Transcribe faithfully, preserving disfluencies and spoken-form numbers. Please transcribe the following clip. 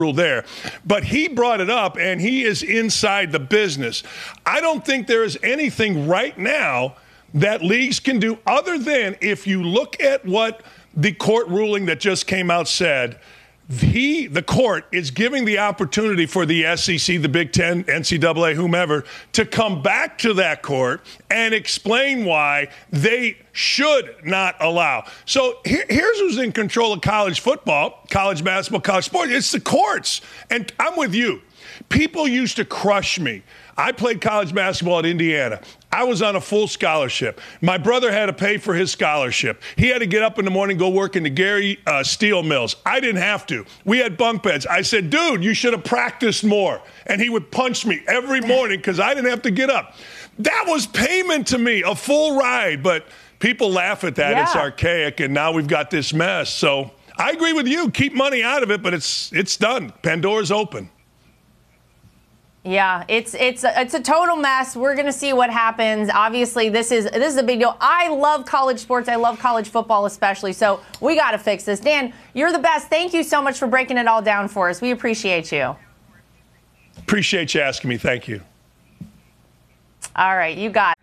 rule there. But he brought it up, and he is inside the business. I don't think there is anything right now that leagues can do other than, if you look at what the court ruling that just came out said, he, the court, is giving the opportunity for the S E C, the Big Ten, N C double A, whomever, to come back to that court and explain why they should not allow. So here, here's who's in control of college football, college basketball, college sports. It's the courts. And I'm with you. People used to crush me. I played college basketball at Indiana. I was on a full scholarship. My brother had to pay for his scholarship. He had to get up in the morning, go work in the Gary uh, Steel Mills. I didn't have to. We had bunk beds. I said, dude, you should have practiced more. And he would punch me every morning because I didn't have to get up. That was payment to me, a full ride. But people laugh at that. Yeah. It's archaic, and now we've got this mess. So I agree with you. Keep money out of it, but it's it's done. Pandora's open. Yeah, it's it's a, it's a total mess. We're going to see what happens. Obviously, this is this is a big deal. I love college sports. I love college football especially. So we got to fix this. Dan, you're the best. Thank you so much for breaking it all down for us. We appreciate you. Appreciate you asking me. Thank you. All right, you got it.